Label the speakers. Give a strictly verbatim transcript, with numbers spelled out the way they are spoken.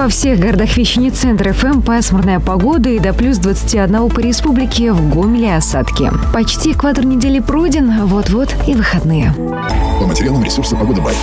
Speaker 1: Во всех городах вещания центра эф эм пасмурная погода и до плюс двадцати одного по республике, в Гомеле осадки. Почти экватор недели пройден, вот-вот и выходные.
Speaker 2: По материалам ресурса «Погода Бай».